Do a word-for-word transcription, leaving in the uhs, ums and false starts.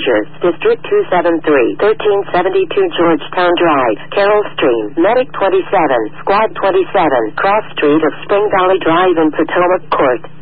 Seizures, District two seventy-three, thirteen seventy-two Georgetown Drive, Carroll Stream, Medic twenty-seven, Squad twenty-seven, Cross Street of Spring Valley Drive in Potomac Court.